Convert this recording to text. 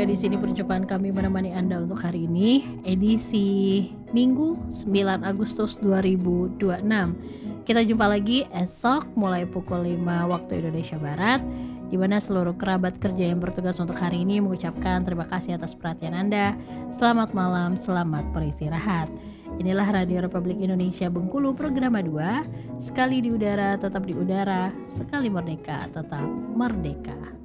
di sini perjumpaan kami menemani Anda untuk hari ini, edisi Minggu 9 Agustus 2026. Kita jumpa lagi esok mulai pukul 5 waktu Indonesia Barat, di mana seluruh kerabat kerja yang bertugas untuk hari ini mengucapkan terima kasih atas perhatian Anda. Selamat malam, selamat beristirahat. Inilah Radio Republik Indonesia Bengkulu Programa 2. Sekali di udara, tetap di udara. Sekali merdeka, tetap merdeka.